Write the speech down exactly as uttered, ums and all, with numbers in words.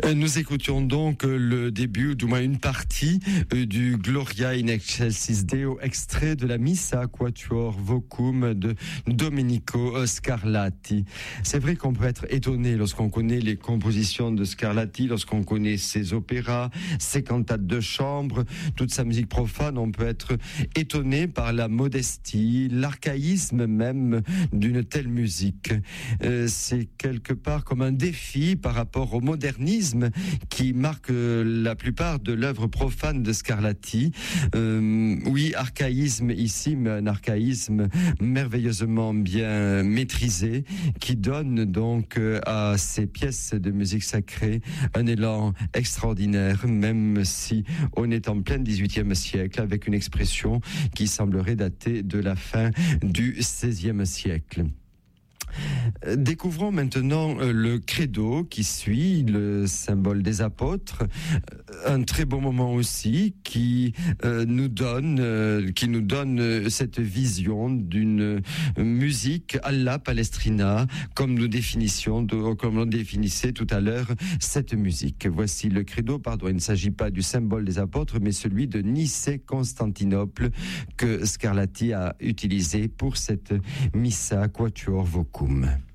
Nous écoutions donc le début, du moins une partie du Gloria in Excelsis Deo, extrait de la Missa Quatuor Vocum de Domenico Scarlatti. C'est vrai qu'on peut être étonné lorsqu'on connaît les compositions de Scarlatti, lorsqu'on connaît ses opéras, ses cantates de chambre, toute sa musique profane. On peut être étonné par la modestie, l'archaïsme même d'une telle musique. Euh, c'est quelque part comme un défi par rapport au modernisme qui marque la plupart de l'œuvre profane de Scarlatti. Euh, oui, archaïsme ici, mais un archaïsme merveilleusement bien maîtrisé, qui donne donc à ces pièces de musique sacrée un élan extraordinaire, même si on est en plein dix-huitième siècle, avec une expression qui semblerait dater de la fin du seizième siècle. Découvrons maintenant le credo qui suit, le symbole des apôtres, un très beau moment aussi qui euh, nous donne, euh, qui nous donne cette vision d'une musique alla palestrina, comme nous définissions, de, comme on définissait tout à l'heure cette musique. Voici le credo, pardon, il ne s'agit pas du symbole des apôtres, mais celui de Nicée-Constantinople que Scarlatti a utilisé pour cette Missa Quatuor Vocum.